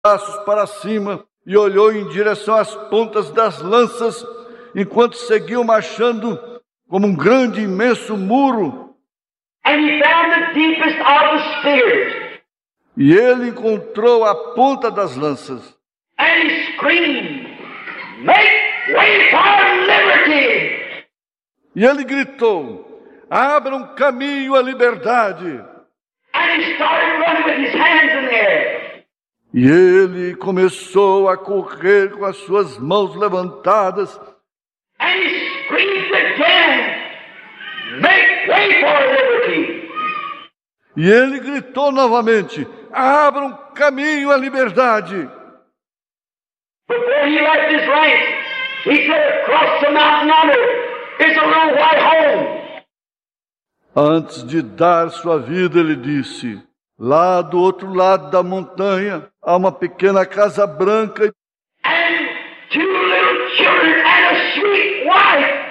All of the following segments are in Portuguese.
braços para cima e olhou em direção às pontas das lanças, enquanto seguiam marchando como um grande, imenso muro. And he found the deepest of the spears. E ele encontrou a ponta das lanças. And he screamed, "Make way for liberty!" E ele gritou, abram caminho à liberdade. And he started running with his hands in the air. E ele começou a correr com as suas mãos levantadas. And he screamed again, "Make way for liberty!" E ele gritou novamente, abram caminho à liberdade. Before he left his ranks, he said, across the mountain yonder is a little white home. Antes de dar sua vida, ele disse, lá do outro lado da montanha há uma pequena casa branca And two little children and a sweet wife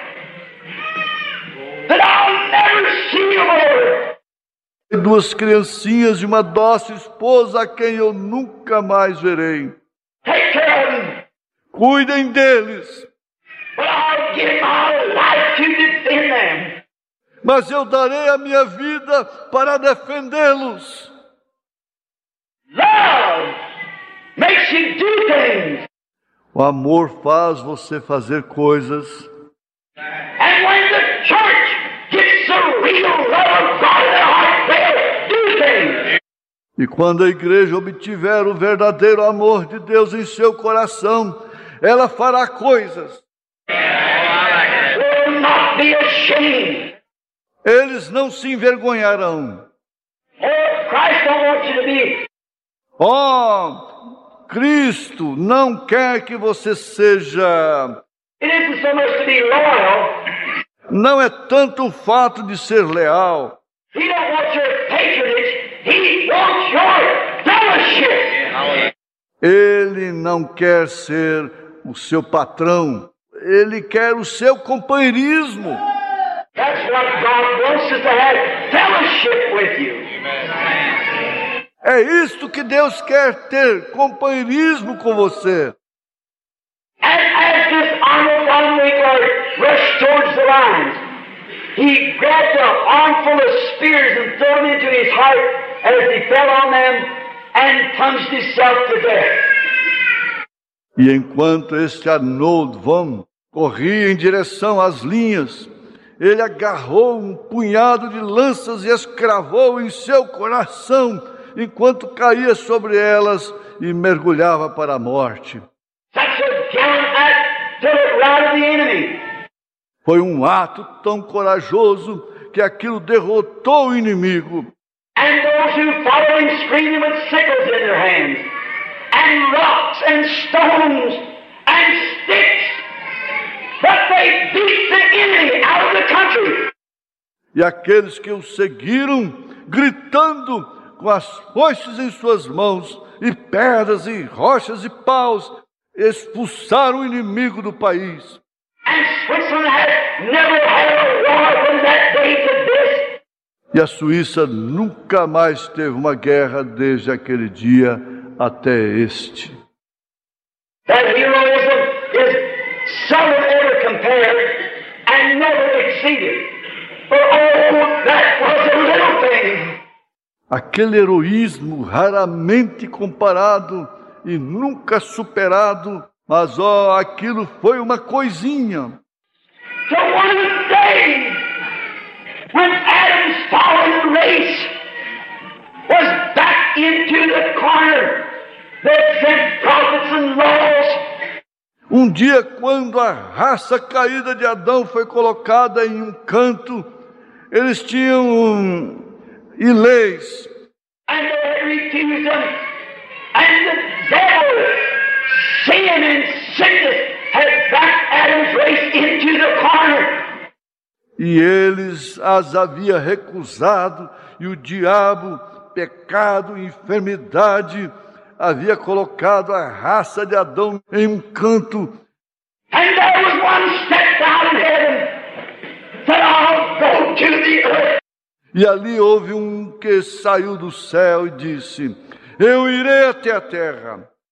that I'll never see more. e duas criancinhas e uma dócil esposa a quem eu nunca mais verei. Take care of them, Cuidem deles, but I'll give my life to defend them. mas eu darei a minha vida para defendê-los. Love makes you do things. O amor faz você fazer coisas. And when the church gets the real love of God in their heart, they'll do things. E quando a igreja obtiver o verdadeiro amor de Deus em seu coração, ela fará coisas. Will not be ashamed. Eles não se envergonharão. Oh, Christ don't want you to be. Oh, Cristo não quer que você seja... It isn't so much to be loyal. Não é tanto o fato de ser leal. He don't want your patronage. He wants your fellowship. Ele não quer ser o seu patrão. Ele quer o seu companheirismo. That's what God wants us to have, fellowship with you. É isto que Deus quer ter, companheirismo com você. And as this Arnold Von Winkler rushed towards the lines, he grabbed an armful of spears and threw them into his heart as he fell on them and plunged himself to death. E enquanto este Arnold Von corria em direção às linhas, ele agarrou um punhado de lanças e as cravou em seu coração, enquanto caía sobre elas e mergulhava para a morte. Such a gallant act till it routed the enemy. Foi um ato tão corajoso que aquilo derrotou o inimigo. And those who followed him screaming with sickles in their hands, and rocks and stones and sticks. But they beat the enemy out of the country. E aqueles que o seguiram, gritando com as foices em suas mãos, e pedras e rochas e paus, expulsaram o inimigo do país. And Switzerland has never had a war from that day to this. E a Suíça nunca mais teve uma guerra desde aquele dia até este. That heroism is seldom ever compared and never exceeded. For oh, that was a little thing. Aquele heroísmo raramente comparado e nunca superado, mas aquilo foi uma coisinha. So one day, when Adam's fallen race was back into the corner that sent prophets and laws. Um dia, quando a raça caída de Adão foi colocada em um canto, eles tinham leis. And they had refused them. And the devil, sin and sickness, had backed Adam's race into the corner. E eles as havia recusado, e o diabo, pecado e enfermidade, havia colocado a raça de Adão em um canto. And there was one stepped down in heaven, said, I'll go to the earth. E ali houve um que saiu do céu e disse, eu irei até a terra.